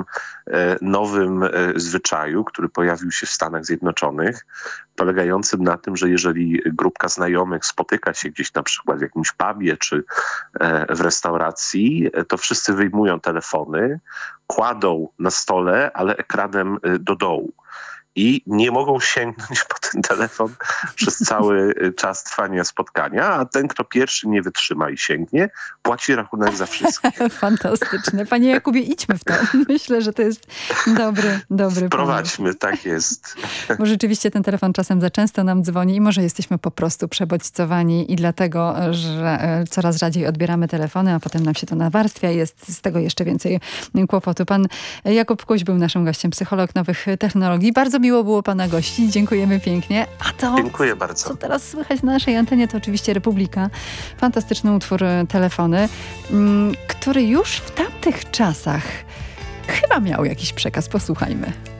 nowym zwyczaju, który pojawił się w Stanach Zjednoczonych, polegającym na tym, że jeżeli grupka znajomych spotyka się gdzieś na przykład w jakimś pubie czy w restauracji, to wszyscy wyjmują telefony, kładą na stole, ale ekranem do dołu. I nie mogą sięgnąć po ten telefon przez cały czas trwania spotkania, a ten, kto pierwszy nie wytrzyma i sięgnie, płaci rachunek za wszystkich. Fantastyczne. Panie Jakubie, idźmy w to. Myślę, że to jest dobry Prowadźmy, pomysł. tak jest. Bo rzeczywiście ten telefon czasem za często nam dzwoni i może jesteśmy po prostu przebodźcowani i dlatego, że coraz rzadziej odbieramy telefony, a potem nam się to nawarstwia i jest z tego jeszcze więcej kłopotu. Pan Jakub Kuś był naszym gościem, psycholog nowych technologii. Bardzo miło było pana gościć. Dziękujemy pięknie. A to, dziękuję bardzo. Co teraz słychać na naszej antenie, to oczywiście Republika. Fantastyczny utwór Telefony, który już w tamtych czasach chyba miał jakiś przekaz. Posłuchajmy.